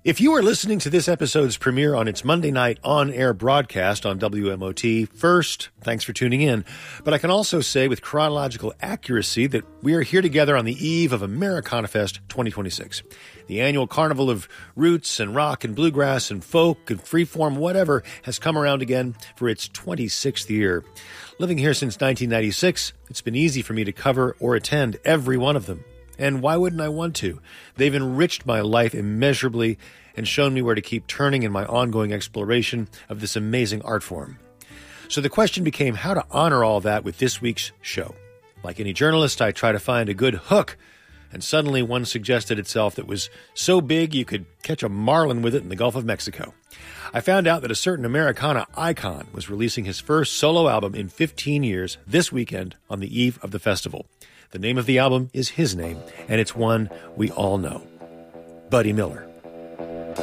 If you are listening to this episode's premiere on its Monday night on-air broadcast on WMOT, first, thanks for tuning in. But I can also say with chronological accuracy that we are here together on the eve of Americana Fest 2026. The annual carnival of roots and rock and bluegrass and folk and freeform whatever has come around again for its 26th year. Living here since 1996, it's been easy for me to cover or attend every one of them. And why wouldn't I want to? They've enriched my life immeasurably and shown me where to keep turning in my ongoing exploration of this amazing art form. So the question became how to honor all that with this week's show. Like any journalist, I try to find a good hook, and suddenly one suggested itself that was so big you could catch a marlin with it in the Gulf of Mexico. I found out that a certain Americana icon was releasing his first solo album in 15 years this weekend on the eve of the festival. The name of the album is his name, and it's one we all know. Buddy Miller.